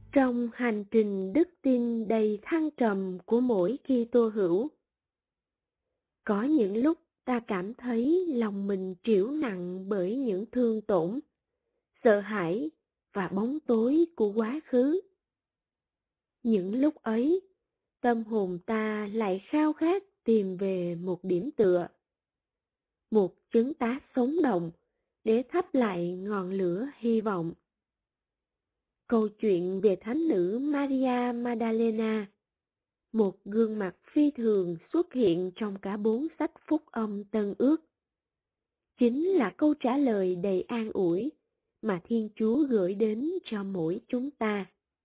Trong hành trình đức tin đầy thăng trầm của mỗi Kitô hữu, có những lúc ta cảm thấy lòng mình trĩu nặng bởi những thương tổn, sợ hãi và bóng tối của quá khứ. Những lúc ấy, tâm hồn ta lại khao khát tìm về một điểm tựa, một chứng tá sống động để thắp lại ngọn lửa hy vọng. Câu chuyện về thánh nữ Maria Magdalena, một gương mặt phi thường xuất hiện trong cả 4 sách phúc âm Tân Ước, chính là câu trả lời đầy an ủi mà Thiên Chúa gửi đến cho mỗi chúng ta.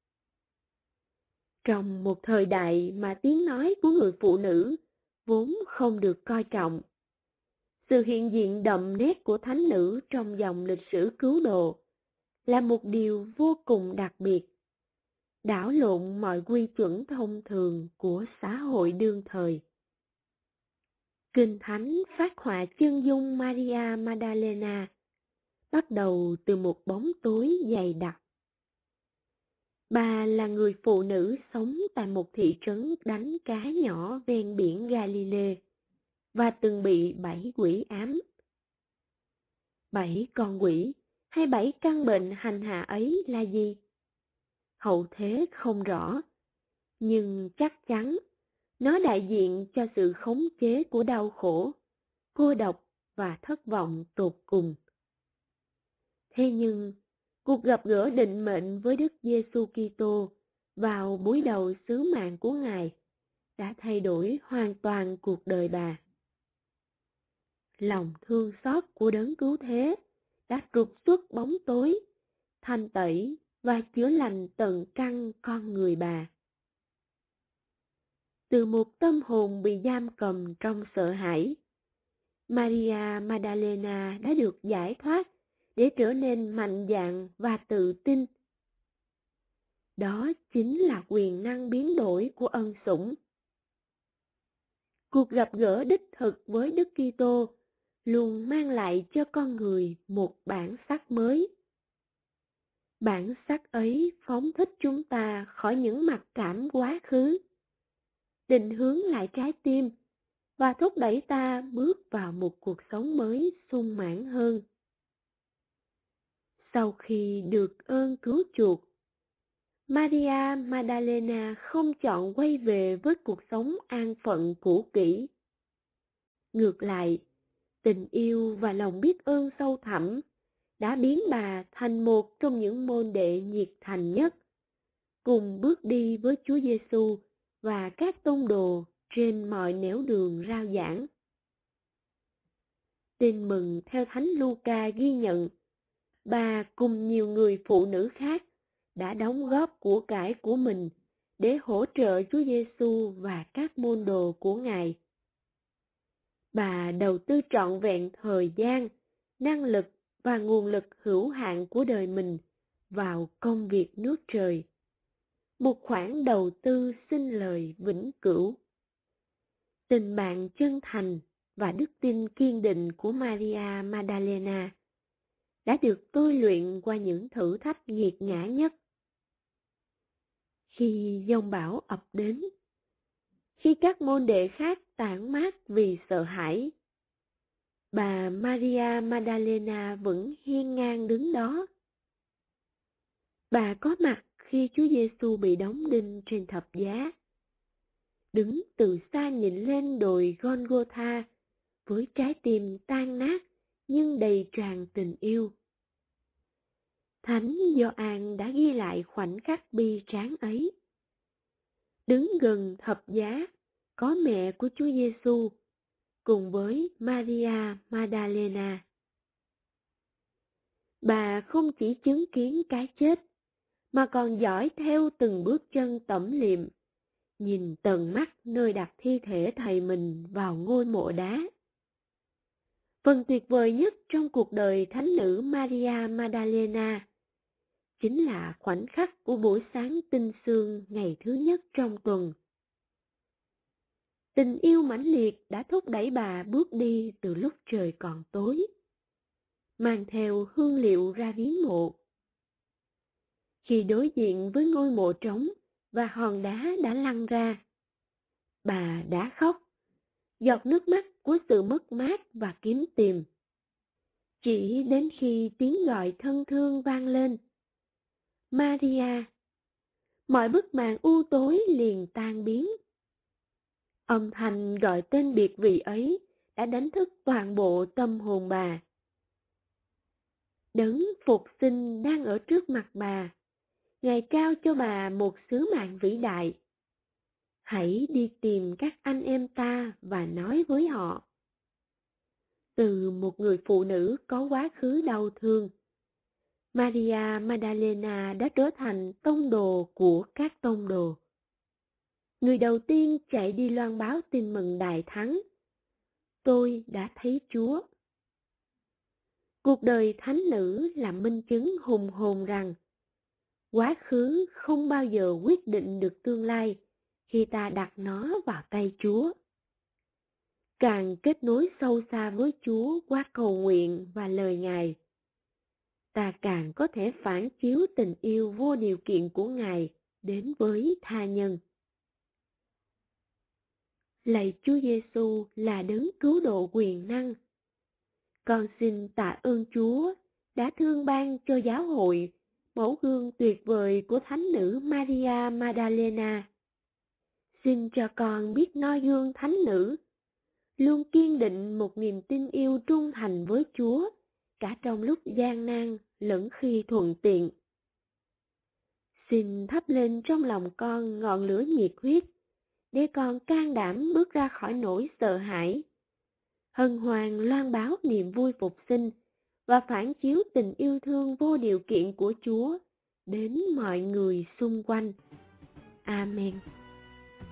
Trong một thời đại mà tiếng nói của người phụ nữ vốn không được coi trọng, sự hiện diện đậm nét của thánh nữ trong dòng lịch sử cứu độ là một điều vô cùng đặc biệt, đảo lộn mọi quy chuẩn thông thường của xã hội đương thời. Kinh Thánh phác họa chân dung Maria Magdalena bắt đầu từ một bóng tối dày đặc. Bà là người phụ nữ sống tại một thị trấn đánh cá nhỏ ven biển Galilee và từng bị 7 quỷ ám. 7 con quỷ hay 7 căn bệnh hành hạ ấy là gì? Hậu thế không rõ, nhưng chắc chắn nó đại diện cho sự khống chế của đau khổ, cô độc và thất vọng tột cùng. Thế nhưng, cuộc gặp gỡ định mệnh với Đức Giêsu Kitô vào buổi đầu sứ mạng của Ngài đã thay đổi hoàn toàn cuộc đời bà. Lòng thương xót của đấng cứu thế đã trục xuất bóng tối, thanh tẩy và chữa lành tận căn con người bà. Từ một tâm hồn bị giam cầm trong sợ hãi, Maria Magdalena đã được giải thoát để trở nên mạnh dạn và tự tin. Đó chính là quyền năng biến đổi của ân sủng. Cuộc gặp gỡ đích thực với Đức Kitô luôn mang lại cho con người một bản sắc mới. Bản sắc ấy phóng thích chúng ta khỏi những mặc cảm quá khứ, định hướng lại trái tim và thúc đẩy ta bước vào một cuộc sống mới sung mãn hơn. Sau khi được ơn cứu chuộc, Maria Magdalena không chọn quay về với cuộc sống an phận cũ kỹ. Ngược lại, tình yêu và lòng biết ơn sâu thẳm đã biến bà thành một trong những môn đệ nhiệt thành nhất, cùng bước đi với Chúa Giêsu và các tông đồ trên mọi nẻo đường rao giảng. Tin mừng theo Thánh Luca ghi nhận, bà cùng nhiều người phụ nữ khác đã đóng góp của cải của mình để hỗ trợ Chúa Giêsu và các môn đồ của Ngài. Bà đầu tư trọn vẹn thời gian, năng lực và nguồn lực hữu hạn của đời mình vào công việc nước trời. Một khoản đầu tư sinh lời vĩnh cửu. Tình bạn chân thành và đức tin kiên định của Maria Magdalena đã được tôi luyện qua những thử thách nghiệt ngã nhất. Khi giông bão ập đến, khi các môn đệ khác tản mát vì sợ hãi, bà Maria Magdalena vẫn hiên ngang đứng đó. Bà có mặt khi Chúa Giêsu bị đóng đinh trên thập giá, đứng từ xa nhìn lên đồi Golgotha với trái tim tan nát nhưng đầy tràn tình yêu. Thánh Gioan đã ghi lại khoảnh khắc bi tráng ấy. Đứng gần thập giá có mẹ của Chúa Giêsu cùng với Maria Magdalena. Bà không chỉ chứng kiến cái chết mà còn dõi theo từng bước chân tẩm liệm, nhìn tận mắt nơi đặt thi thể thầy mình vào ngôi mộ đá. Phần tuyệt vời nhất trong cuộc đời thánh nữ Maria Magdalena chính là khoảnh khắc của buổi sáng tinh sương ngày thứ nhất trong tuần. Tình yêu mãnh liệt đã thúc đẩy bà bước đi từ lúc trời còn tối, mang theo hương liệu ra viếng mộ. Khi đối diện với ngôi mộ trống và hòn đá đã lăn ra, bà đã khóc, giọt nước mắt của sự mất mát và kiếm tìm. Chỉ đến khi tiếng gọi thân thương vang lên, Maria, mọi bức màn u tối liền tan biến. Âm thanh gọi tên biệt vị ấy đã đánh thức toàn bộ tâm hồn bà. Đấng phục sinh đang ở trước mặt bà, Ngài trao cho bà một sứ mạng vĩ đại. Hãy đi tìm các anh em ta và nói với họ. Từ một người phụ nữ có quá khứ đau thương, Maria Magdalena đã trở thành tông đồ của các tông đồ. Người đầu tiên chạy đi loan báo tin mừng đại thắng. Tôi đã thấy Chúa. Cuộc đời thánh nữ là minh chứng hùng hồn rằng quá khứ không bao giờ quyết định được tương lai khi ta đặt nó vào tay Chúa. Càng kết nối sâu xa với Chúa qua cầu nguyện và lời Ngài, ta càng có thể phản chiếu tình yêu vô điều kiện của Ngài đến với tha nhân. Lạy Chúa Giêsu là đấng cứu độ quyền năng. Con xin tạ ơn Chúa đã thương ban cho giáo hội mẫu gương tuyệt vời của thánh nữ Maria Magdalena. Xin cho con biết noi gương thánh nữ, luôn kiên định một niềm tin yêu trung thành với Chúa, cả trong lúc gian nan lẫn khi thuận tiện. Xin thắp lên trong lòng con ngọn lửa nhiệt huyết, để con can đảm bước ra khỏi nỗi sợ hãi, hân hoan loan báo niềm vui phục sinh và phản chiếu tình yêu thương vô điều kiện của Chúa đến mọi người xung quanh. Amen.